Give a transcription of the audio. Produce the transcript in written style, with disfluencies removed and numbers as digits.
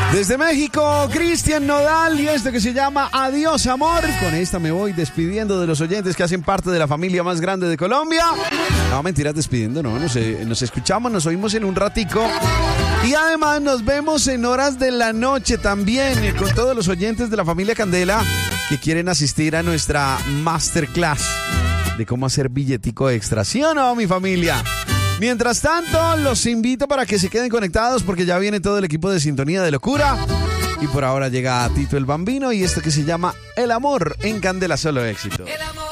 Desde México, Cristian Nodal y esto que se llama Adiós Amor. Con esta me voy despidiendo de los oyentes que hacen parte de la familia más grande de Colombia. No, mentiras, despidiendo, no, nos escuchamos, nos oímos en un ratico. Y además nos vemos en horas de la noche también con todos los oyentes de la familia Candela que quieren asistir a nuestra masterclass de cómo hacer billetico extra. ¿Sí o no, mi familia? Mientras tanto, los invito para que se queden conectados porque ya viene todo el equipo de Sintonía de Locura. Y por ahora llega Tito el Bambino y esto que se llama El Amor en Candela Solo Éxito.